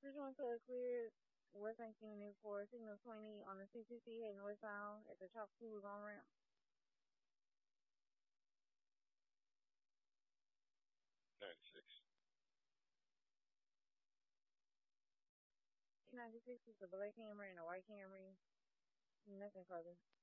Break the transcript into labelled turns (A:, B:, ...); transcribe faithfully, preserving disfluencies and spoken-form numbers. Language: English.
A: One code cleared. West nineteen Newport, signal twenty on the C C C heading northbound at the Chop School on ramp.
B: ninety-six.
A: ninety-six is a black Camry and a white Camry. Nothing further.